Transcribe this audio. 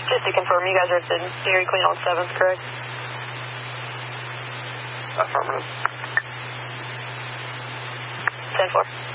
Just to confirm, you guys are at the Dairy Queen on 7th, correct? Affirmative. 10-4.